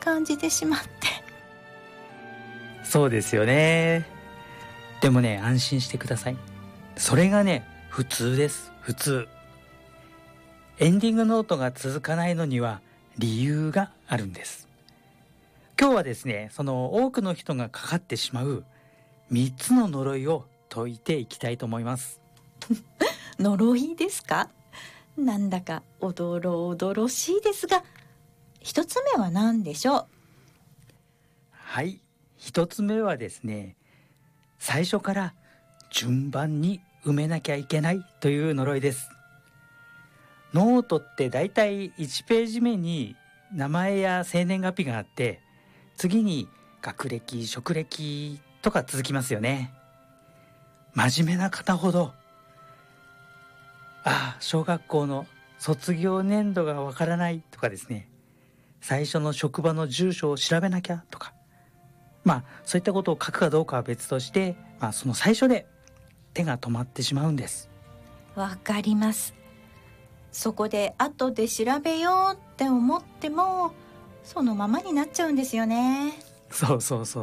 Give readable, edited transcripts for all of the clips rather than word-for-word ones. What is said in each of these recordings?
感じてしまって。 そうですよね。でもね、安心してください。それがね、普通です。普通。エンディングノートが続かないのには理由があるんです。今日はですね、その多くの人がかかってしまう3つの呪いを解いていきたいと思います。 呪いですか？なんだかおどろおどろしいですが、一つ目は何でしょう？ はい、1つ目はですね、最初から順番に埋めなきゃいけないという呪いです。ノートってだいたい1ページ目に名前や生年月日があって、次に学歴、職歴とか続きますよね。真面目な方ほど、小学校の卒業年度がわからないとかですね、最初の職場の住所を調べなきゃとか、そういったことを書くかどうかは別として、その最初で手が止まってしまうんです。 わかります。そこで後で調べようって思っても、そのままになっちゃうんですよね。 そう。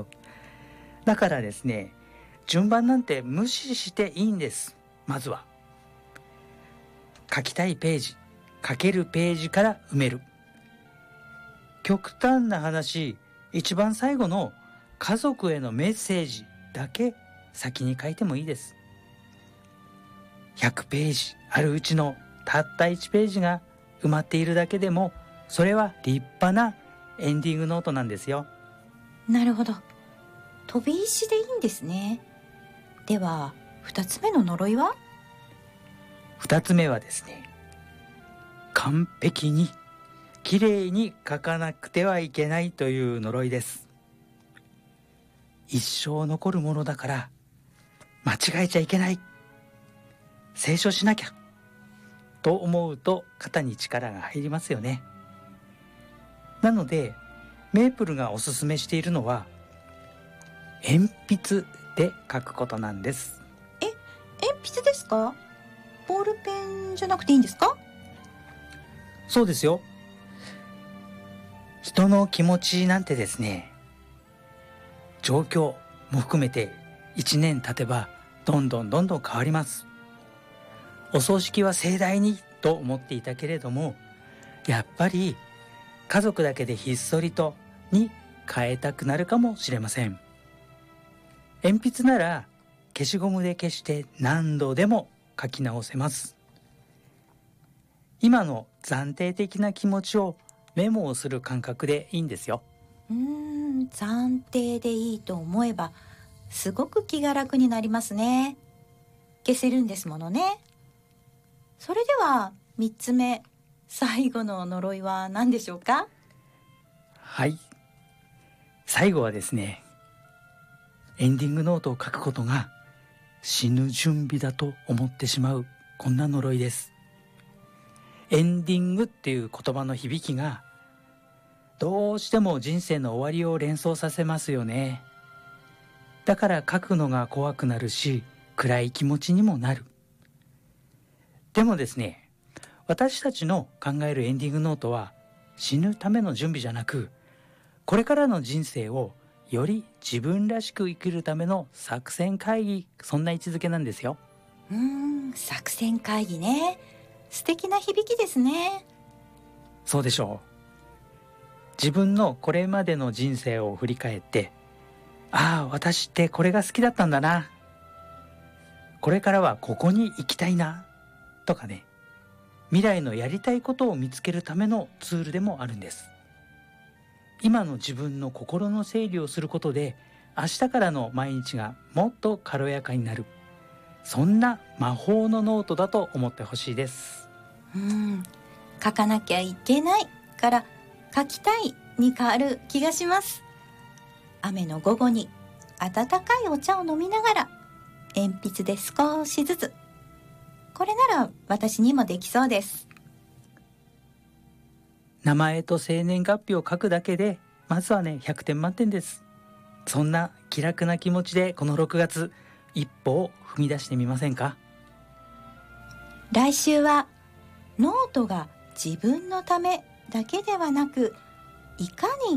だからですね、順番なんて無視していいんです。まずは書きたいページ、書けるページから埋める。極端な話、一番最後の家族へのメッセージだけ先に書いてもいいです。100ページあるうちのたった1ページが埋まっているだけでも、それは立派なエンディングノートなんですよ。 なるほど。飛び石でいいんですね。では2つ目の呪いは？ 2つ目はですね、完璧にきれいに書かなくてはいけないという呪いです。一生残るものだから間違えちゃいけない、清書しなきゃと思うと肩に力が入りますよね。なのでメープルがおすすめしているのは鉛筆で書くことなんです。 鉛筆ですか？ボールペンじゃなくていいんですか？ そうですよ。人の気持ちなんてですね、状況も含めて1年経てばどんどん変わります。お葬式は盛大にと思っていたけれども、やっぱり家族だけでひっそりとに変えたくなるかもしれません。鉛筆なら消しゴムで消して何度でも書き直せます。今の暫定的な気持ちをメモをする感覚でいいんですよ。 暫定でいいと思えばすごく気が楽になりますね。消せるんですものね。それでは3つ目、最後の呪いは何でしょうか？ はい、最後はですね、エンディングノートを書くことが死ぬ準備だと思ってしまう、こんな呪いです。エンディングっていう言葉の響きがどうしても人生の終わりを連想させますよね。だから書くのが怖くなるし、暗い気持ちにもなる。でもですね、私たちの考えるエンディングノートは死ぬための準備じゃなく、これからの人生をより自分らしく生きるための作戦会議、そんな位置づけなんですよ。 作戦会議ね。素敵な響きですね。 そうでしょう。自分のこれまでの人生を振り返って、私ってこれが好きだったんだな、これからはここに行きたいなとかね、未来のやりたいことを見つけるためのツールでもあるんです。今の自分の心の整理をすることで、明日からの毎日がもっと軽やかになる、そんな魔法のノートだと思ってほしいです。 書かなきゃいけないから書きたいに変わる気がします。雨の午後に温かいお茶を飲みながら、鉛筆で少しずつ。これなら私にもできそうです。 名前と生年月日を書くだけで、まずはね、100点満点です。そんな気楽な気持ちでこの6月、一歩を踏み出してみませんか？ 来週はノートが自分のためだけではなく、いかに